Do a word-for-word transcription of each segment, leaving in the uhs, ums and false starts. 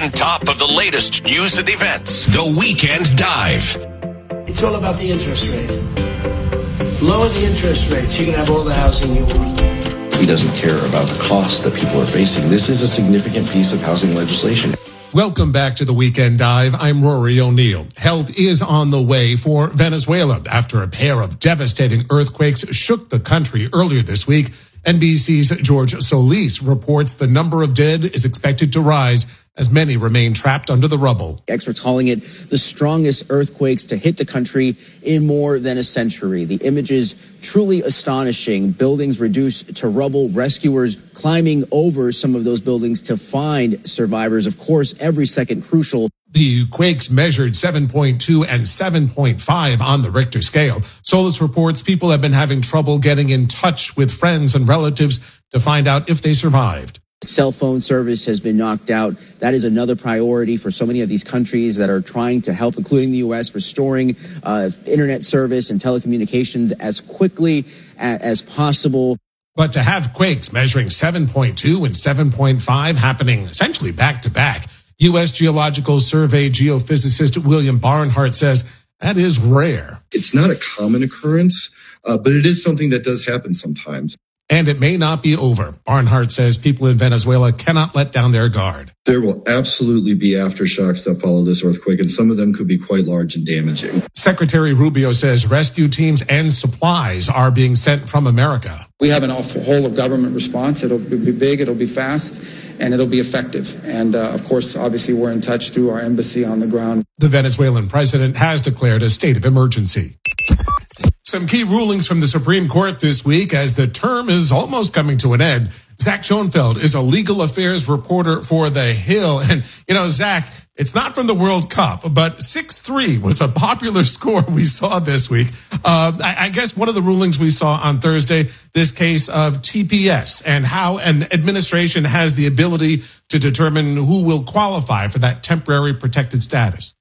on top of the latest news and events. The Weekend Dive. It's all about the interest rate. Lower the interest rates, you can have all the housing you want. He doesn't care about the cost that people are facing. This is a significant piece of housing legislation. Welcome back to the Weekend Dive. I'm Rory O'Neill. Help is on the way for Venezuela after a pair of devastating earthquakes shook the country earlier this week. N B C's George Solis reports the number of dead is expected to rise as many remain trapped under the rubble. Experts calling it the strongest earthquakes to hit the country in more than a century. The images truly astonishing. Buildings reduced to rubble, rescuers climbing over some of those buildings to find survivors. Of course, every second crucial. The quakes measured seven point two and seven point five on the Richter scale. Solis reports people have been having trouble getting in touch with friends and relatives to find out if they survived. Cell phone service has been knocked out. That is another priority for so many of these countries that are trying to help, including the U S, restoring uh, internet service and telecommunications as quickly a- as possible. But to have quakes measuring seven point two and seven point five happening essentially back to back, U S Geological Survey geophysicist William Barnhart says that is rare. It's not a common occurrence, uh, but it is something that does happen sometimes. And it may not be over. Barnhart says people in Venezuela cannot let down their guard. There will absolutely be aftershocks that follow this earthquake, and some of them could be quite large and damaging. Secretary Rubio says rescue teams and supplies are being sent from America. We have an whole of government response. It'll be big, it'll be fast, and it'll be effective. And, uh, of course, obviously, we're in touch through our embassy on the ground. The Venezuelan president has declared a state of emergency. Some key rulings from the Supreme Court this week as the term is almost coming to an end. Zach Schoenfeld is a legal affairs reporter for The Hill. And, you know, Zach, it's not from the World Cup, but six three was a popular score we saw this week. Uh, I, I guess one of the rulings we saw on Thursday, this case of T P S and how an administration has the ability to determine who will qualify for that temporary protected status.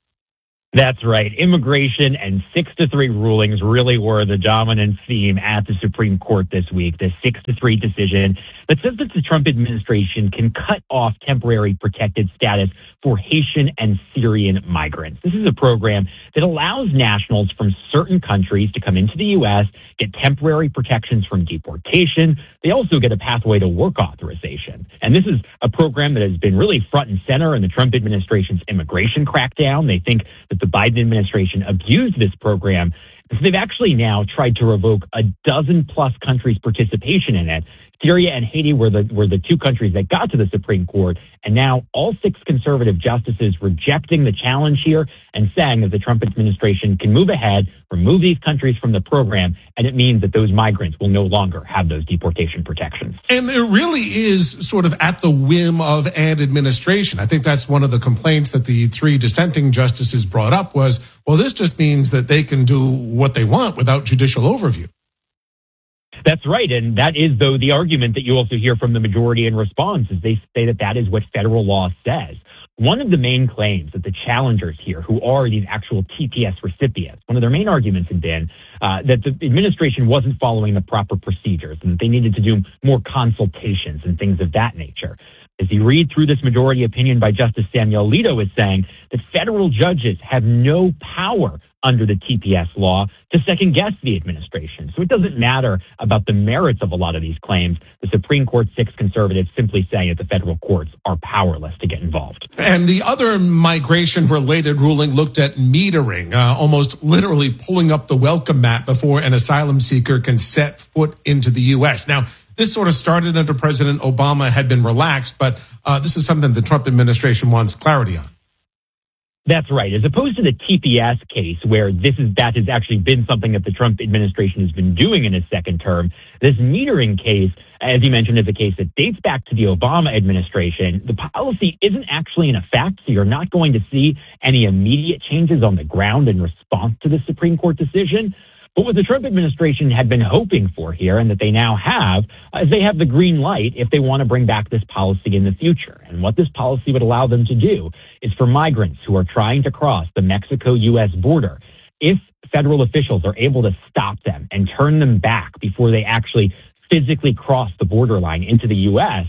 That's right. Immigration and six to three rulings really were the dominant theme at the Supreme Court this week. The six to three decision that says that the Trump administration can cut off temporary protected status for Haitian and Syrian migrants. This is a program that allows nationals from certain countries to come into the U S, get temporary protections from deportation. They also get a pathway to work authorization. And this is a program that has been really front and center in the Trump administration's immigration crackdown. They think that the Biden administration abused this program. So they've actually now tried to revoke a dozen plus countries' participation in it. Syria and Haiti were the were the two countries that got to the Supreme Court, and now all six conservative justices rejecting the challenge here and saying that the Trump administration can move ahead, remove these countries from the program, and it means that those migrants will no longer have those deportation protections. And it really is sort of at the whim of an administration. I think that's one of the complaints that the three dissenting justices brought up was, well, this just means that they can do what they want without judicial overview. That's right. And that is, though, the argument that you also hear from the majority in response is they say that that is what federal law says. One of the main claims that the challengers here, who are these actual T P S recipients, one of their main arguments had been uh, that the administration wasn't following the proper procedures and that they needed to do more consultations and things of that nature. As you read through this majority opinion by Justice Samuel Alito is saying that federal judges have no power under the T P S law to second guess the administration. So it doesn't matter about the merits of a lot of these claims. The Supreme Court six conservatives simply saying that the federal courts are powerless to get involved. And the other migration-related ruling looked at metering, uh, almost literally pulling up the welcome mat before an asylum seeker can set foot into the U S. Now, this sort of started under President Obama, had been relaxed, but uh, this is something the Trump administration wants clarity on. That's right. As opposed to the T P S case, where this is that has actually been something that the Trump administration has been doing in his second term, this metering case, as you mentioned, is a case that dates back to the Obama administration. The policy isn't actually in effect, so you're not going to see any immediate changes on the ground in response to the Supreme Court decision. But what the Trump administration had been hoping for here, and that they now have, is they have the green light if they want to bring back this policy in the future. And what this policy would allow them to do is for migrants who are trying to cross the Mexico-U S border, if federal officials are able to stop them and turn them back before they actually physically cross the borderline into the U S,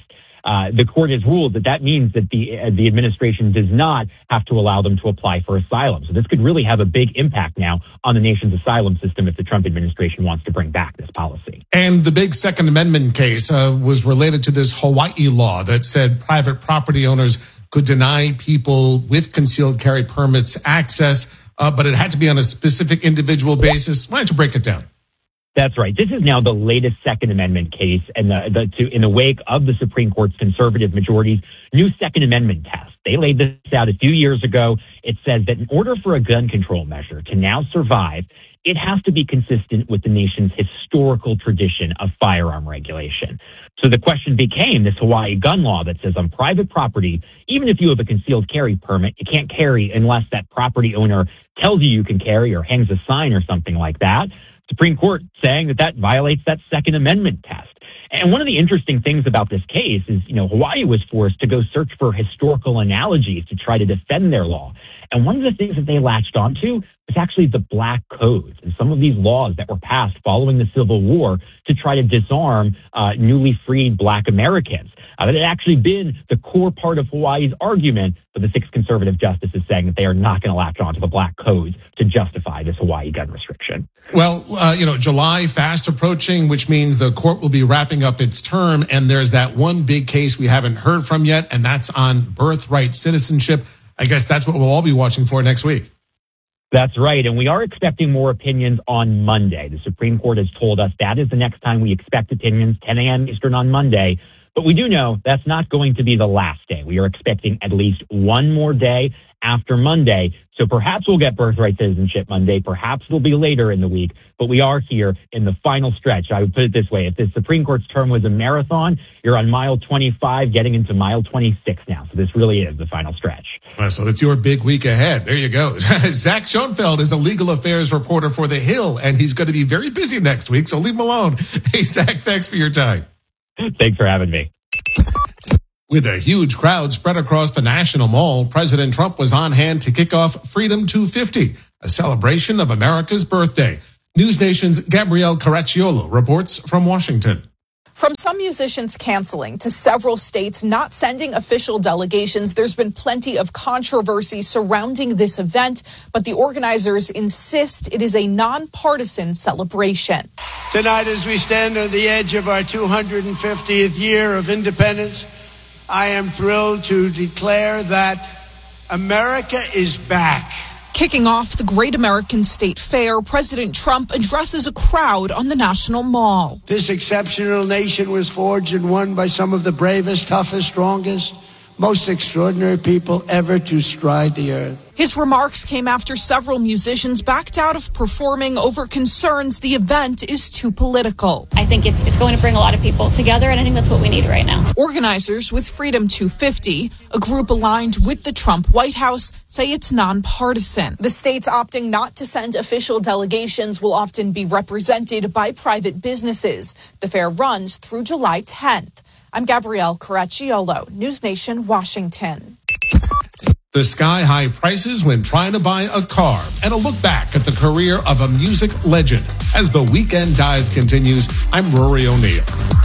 uh, the court has ruled that that means that the uh, the administration does not have to allow them to apply for asylum. So this could really have a big impact now on the nation's asylum system if the Trump administration wants to bring back this policy. And the big Second Amendment case uh, was related to this Hawaii law that said private property owners could deny people with concealed carry permits access, uh, but it had to be on a specific individual basis. Why don't you break it down? That's right. This is now the latest Second Amendment case, and the, the, to, in the wake of the Supreme Court's conservative majority's new Second Amendment test. They laid this out a few years ago. It says that in order for a gun control measure to now survive, it has to be consistent with the nation's historical tradition of firearm regulation. So the question became this Hawaii gun law that says on private property, even if you have a concealed carry permit, you can't carry unless that property owner tells you you can carry or hangs a sign or something like that. Supreme Court saying that that violates that Second Amendment test. And one of the interesting things about this case is, you know, Hawaii was forced to go search for historical analogies to try to defend their law. And one of the things that they latched onto was actually the Black Codes and some of these laws that were passed following the Civil War to try to disarm uh, newly freed Black Americans. Uh, it had actually been the core part of Hawaii's argument, but the six conservative justices saying that they are not going to latch onto the Black Codes to justify this Hawaii gun restriction. Well, uh, you know, July fast approaching, which means the court will be wrapping up its term. And there's that one big case we haven't heard from yet, and that's on birthright citizenship. I guess that's what we'll all be watching for next week. That's right. And we are expecting more opinions on Monday. The Supreme Court has told us that is the next time we expect opinions, ten a.m. Eastern on Monday. But we do know that's not going to be the last day. We are expecting at least one more day after Monday. So perhaps we'll get birthright citizenship Monday. Perhaps it'll be later in the week. But we are here in the final stretch. I would put it this way. If the Supreme Court's term was a marathon, you're on mile twenty-five, getting into mile twenty-six now. So this really is the final stretch. Well, so it's your big week ahead. There you go. Zach Schoenfeld is a legal affairs reporter for The Hill, and he's going to be very busy next week. So leave him alone. Hey, Zach, thanks for your time. Thanks for having me. With a huge crowd spread across the National Mall, President Trump was on hand to kick off Freedom two fifty, a celebration of America's birthday. News Nation's Gabrielle Caracciolo reports from Washington. From some musicians canceling to several states not sending official delegations, there's been plenty of controversy surrounding this event, but the organizers insist it is a nonpartisan celebration. Tonight, as we stand on the edge of our two hundred fiftieth year of independence, I am thrilled to declare that America is back. Kicking off the Great American State Fair, President Trump addresses a crowd on the National Mall. This exceptional nation was forged and won by some of the bravest, toughest, strongest, most extraordinary people ever to stride the earth. His remarks came after several musicians backed out of performing over concerns the event is too political. I think it's it's going to bring a lot of people together, and I think that's what we need right now. Organizers with Freedom two fifty, a group aligned with the Trump White House, say it's nonpartisan. The states opting not to send official delegations will often be represented by private businesses. The fair runs through July tenth. I'm Gabrielle Caracciolo, News Nation, Washington. The sky-high prices when trying to buy a car, and a look back at the career of a music legend. As the Weekend Dive continues, I'm Rory O'Neill.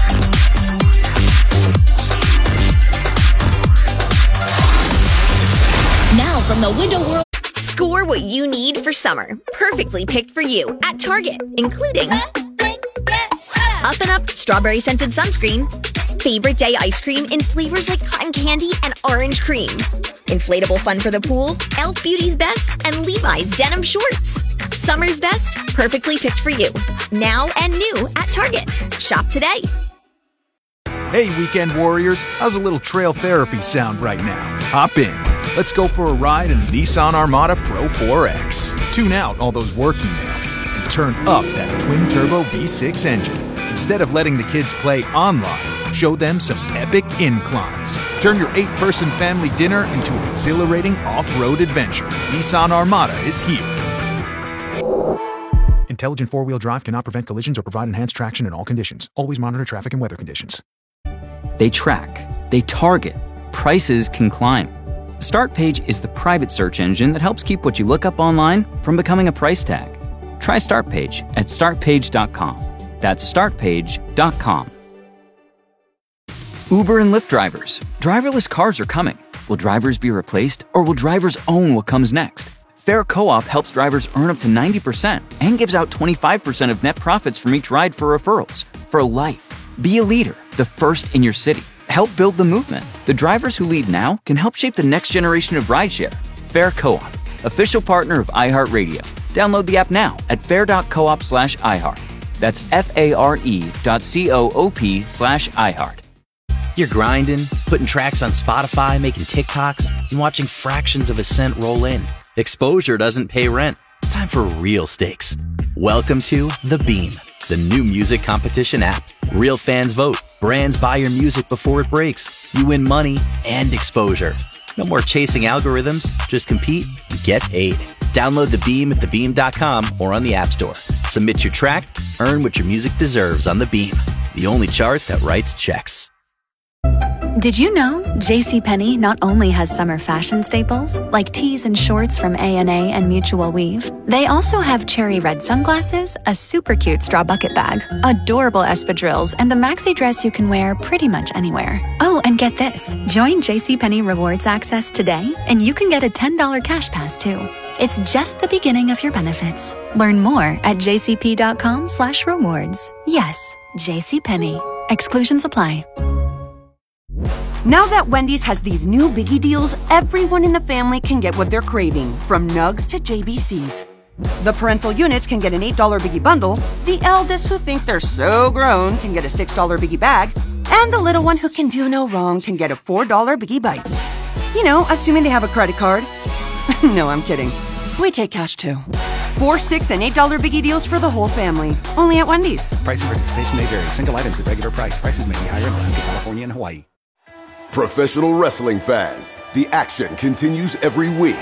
Now from the Window World, score what you need for summer. Perfectly picked for you at Target, including Up and Up strawberry scented sunscreen, favorite day ice cream in flavors like cotton candy and orange cream, inflatable fun for the pool, e l f Beauty's Best, and Levi's denim shorts. Summer's best, perfectly picked for you. Now and new at Target. Shop today. Hey, Weekend Warriors. How's a little trail therapy sound right now? Hop in. Let's go for a ride in the Nissan Armada Pro four X. Tune out all those work emails and turn up that twin-turbo V six engine. Instead of letting the kids play online, show them some epic inclines. Turn your eight-person family dinner into an exhilarating off-road adventure. Nissan Armada is here. Intelligent four-wheel drive cannot prevent collisions or provide enhanced traction in all conditions. Always monitor traffic and weather conditions. They track. They target. Prices can climb. StartPage is the private search engine that helps keep what you look up online from becoming a price tag. Try StartPage at start page dot com. That's start page dot com. Uber and Lyft drivers. Driverless cars are coming. Will drivers be replaced, or will drivers own what comes next? Fair Co-op helps drivers earn up to ninety percent and gives out twenty-five percent of net profits from each ride for referrals. For life. Be a leader, the first in your city. Help build the movement. The drivers who lead now can help shape the next generation of rideshare. Fair Co-op, official partner of iHeartRadio. Download the app now at fair.coop slash iHeart. That's F-A-R-E dot C-O-O-P slash iHeart. You're grinding, putting tracks on Spotify, making TikToks, and watching fractions of a cent roll in. Exposure doesn't pay rent. It's time for real stakes. Welcome to The Beam, the new music competition app. Real fans vote. Brands buy your music before it breaks. You win money and exposure. No more chasing algorithms. Just compete and get paid. Download The Beam at the beam dot com or on the App Store. Submit your track, earn what your music deserves on The Beam, the only chart that writes checks. Did you know JCPenney not only has summer fashion staples, like tees and shorts from A and A and Mutual Weave, they also have cherry red sunglasses, a super cute straw bucket bag, adorable espadrilles, and a maxi dress you can wear pretty much anywhere. Oh, and get this. Join JCPenney Rewards Access today, and you can get a ten dollars cash pass, too. It's just the beginning of your benefits. Learn more at jcp.com slash rewards. Yes, JCPenney. Exclusions apply. Now that Wendy's has these new biggie deals, everyone in the family can get what they're craving, from nugs to J B Cs. The parental units can get an eight dollars biggie bundle, the eldest who think they're so grown can get a six dollars biggie bag, and the little one who can do no wrong can get a four dollars biggie bites. You know, assuming they have a credit card. No, I'm kidding. We take cash too. Four, six, and eight dollar biggie deals for the whole family. Only at Wendy's. Price and participation may vary. Single items at regular price. Prices may be higher in Alaska, California, and Hawaii. Professional wrestling fans, the action continues every week.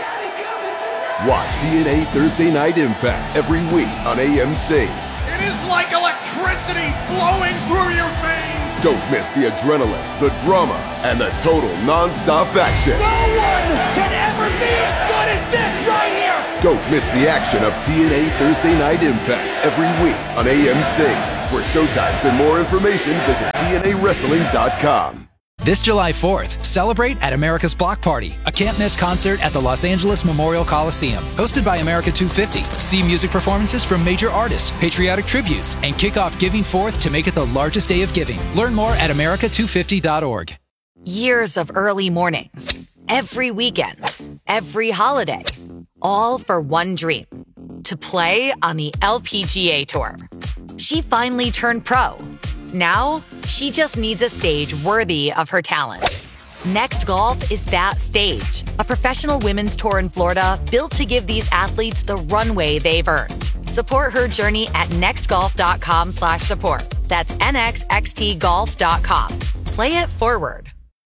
Watch T N A Thursday Night Impact every week on A M C. It is like electricity flowing through your veins. Don't miss the adrenaline, the drama, and the total non-stop action. No one can ever be as good as this right here. Don't miss the action of T N A Thursday Night Impact every week on A M C. For showtimes and more information, visit T N A wrestling dot com. This July fourth, celebrate at America's Block Party, a can't-miss concert at the Los Angeles Memorial Coliseum. Hosted by America two fifty. See music performances from major artists, patriotic tributes, and kick off Giving Forth to make it the largest day of giving. Learn more at america two fifty dot org. Years of early mornings, every weekend, every holiday, all for one dream, to play on the L P G A Tour. She finally turned pro. Now, she just needs a stage worthy of her talent. Next Golf is that stage, a professional women's tour in Florida built to give these athletes the runway they've earned. Support her journey at nextgolf.com slash support. That's nxxtgolf dot com. Play it forward.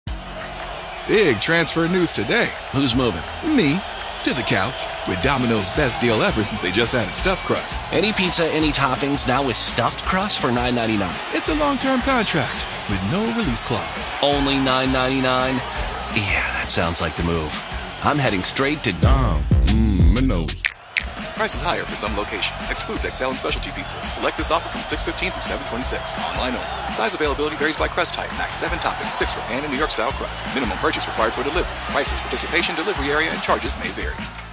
Big transfer news today. Who's moving? Me. To the couch with Domino's best deal ever since they just added stuffed crust. Any pizza, any toppings, now with stuffed crust for nine ninety-nine. It's a long-term contract with no release clause. Only nine ninety-nine? Yeah, that sounds like the move. I'm heading straight to Dom. Mmm, Minos. Prices higher for some locations. Excludes X L and specialty pizzas. Select this offer from six fifteen through seven twenty-six. Online only. Size availability varies by crust type. Max seven toppings, six for pan and New York style crust. Minimum purchase required for delivery. Prices, participation, delivery area, and charges may vary.